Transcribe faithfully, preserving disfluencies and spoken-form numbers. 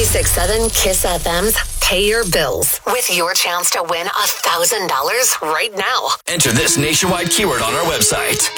ninety-six point seven Kiss F M's Pay Your Bills with your chance to win one thousand dollars right now. Enter this nationwide keyword on our website,